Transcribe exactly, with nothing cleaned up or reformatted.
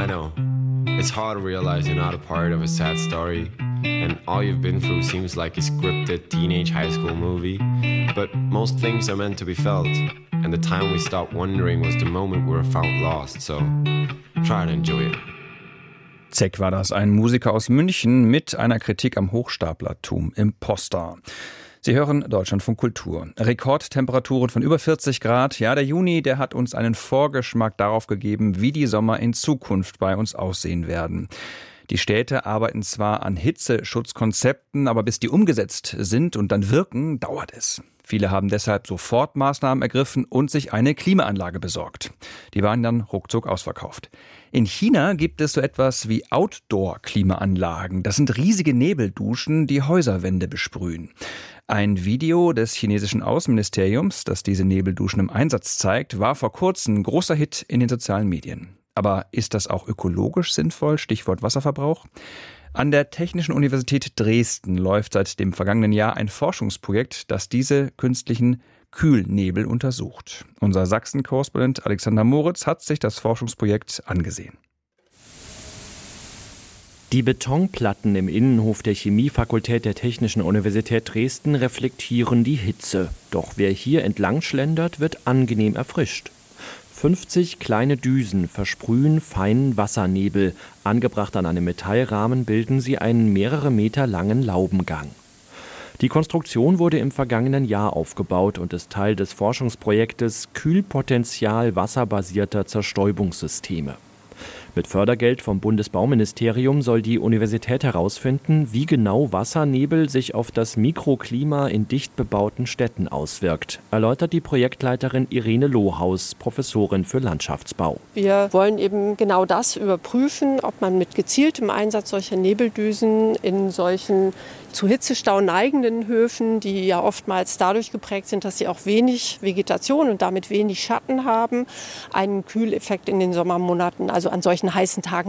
I know. It's hard to realize you're not a part of a sad story, and all you've been through seems like a scripted teenage high school movie. But most things are meant to be felt, and the time we stopped wondering was the moment we were found lost, so try to enjoy it. Zeck war das, ein Musiker aus München mit einer Kritik am Hochstaplertum im Poster. Sie hören Deutschlandfunk Kultur. Rekordtemperaturen von über vierzig Grad. Ja, der Juni, der hat uns einen Vorgeschmack darauf gegeben, wie die Sommer in Zukunft bei uns aussehen werden. Die Städte arbeiten zwar an Hitzeschutzkonzepten, aber bis die umgesetzt sind und dann wirken, dauert es. Viele haben deshalb Sofortmaßnahmen ergriffen und sich eine Klimaanlage besorgt. Die waren dann ruckzuck ausverkauft. In China gibt es so etwas wie Outdoor-Klimaanlagen. Das sind riesige Nebelduschen, die Häuserwände besprühen. Ein Video des chinesischen Außenministeriums, das diese Nebelduschen im Einsatz zeigt, war vor kurzem ein großer Hit in den sozialen Medien. Aber ist das auch ökologisch sinnvoll? Stichwort Wasserverbrauch. An der Technischen Universität Dresden läuft seit dem vergangenen Jahr ein Forschungsprojekt, das diese künstlichen Kühlnebel untersucht. Unser Sachsen-Korrespondent Alexander Moritz hat sich das Forschungsprojekt angesehen. Die Betonplatten im Innenhof der Chemiefakultät der Technischen Universität Dresden reflektieren die Hitze. Doch wer hier entlang schlendert, wird angenehm erfrischt. fünfzig kleine Düsen versprühen feinen Wassernebel. Angebracht an einem Metallrahmen bilden sie einen mehrere Meter langen Laubengang. Die Konstruktion wurde im vergangenen Jahr aufgebaut und ist Teil des Forschungsprojektes Kühlpotenzial wasserbasierter Zerstäubungssysteme. Mit Fördergeld vom Bundesbauministerium soll die Universität herausfinden, wie genau Wassernebel sich auf das Mikroklima in dicht bebauten Städten auswirkt, erläutert die Projektleiterin Irene Lohaus, Professorin für Landschaftsbau. Wir wollen eben genau das überprüfen, ob man mit gezieltem Einsatz solcher Nebeldüsen in solchen zu Hitzestau neigenden Höfen, die ja oftmals dadurch geprägt sind, dass sie auch wenig Vegetation und damit wenig Schatten haben, einen Kühleffekt in den Sommermonaten, also an solchen heißen Tagen